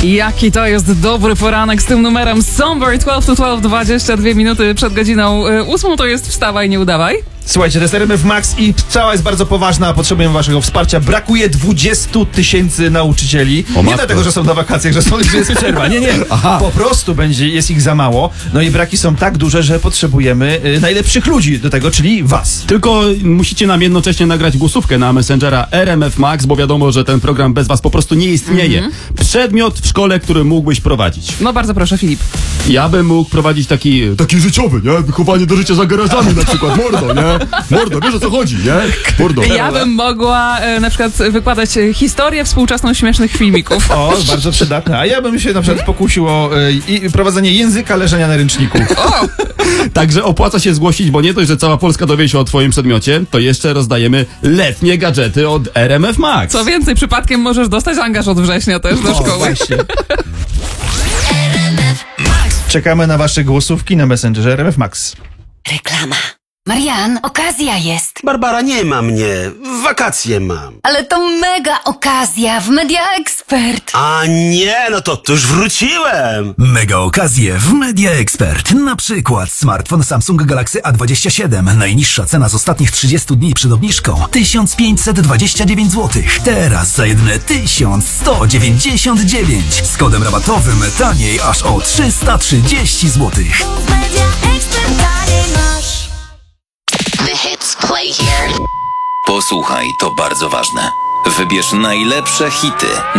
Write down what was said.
Jaki to jest dobry poranek z tym numerem Somewhere 12 to 12, 22 minuty przed godziną 8 to jest wstawaj, nie udawaj. Słuchajcie, to jest RMF Max i sprawa jest bardzo poważna, potrzebujemy waszego wsparcia. Brakuje 20 000 nauczycieli. Nie dlatego, że są na wakacjach, że jest przerwa. Nie. Aha. Po prostu jest ich za mało. No i braki są tak duże, że potrzebujemy najlepszych ludzi do tego, czyli was. Tylko musicie nam jednocześnie nagrać głosówkę na Messengera RMF Max, bo wiadomo, że ten program bez was po prostu nie istnieje. Przedmiot w szkole, który mógłbyś prowadzić. No bardzo proszę, Filip. Ja bym mógł prowadzić taki życiowy, nie? Wychowanie do życia za garażami na przykład, mordo, nie? Mordo, wiesz o co chodzi, nie? Mordo. Ja bym mogła na przykład wykładać historię współczesną śmiesznych filmików. O, bardzo przydatne. A ja bym się na przykład pokusił o prowadzenie języka leżenia na ręczniku. Także opłaca się zgłosić, bo nie dość, że cała Polska dowie się o twoim przedmiocie, to jeszcze rozdajemy letnie gadżety od RMF Max. Co więcej, przypadkiem możesz dostać angaż od września też do szkoły. Właśnie. Czekamy na wasze głosówki na Messengerze RMF Max. Reklama. Marian, okazja jest. Barbara, nie ma mnie. Wakacje mam. Ale to mega okazja w Media Expert. A nie, no to już wróciłem. Mega okazje w Media Expert. Na przykład smartfon Samsung Galaxy A27. Najniższa cena z ostatnich 30 dni przed obniżką 1529 zł. Teraz za jedyne 1199. Z kodem rabatowym taniej aż o 330 zł. Posłuchaj, to bardzo ważne. Wybierz najlepsze hity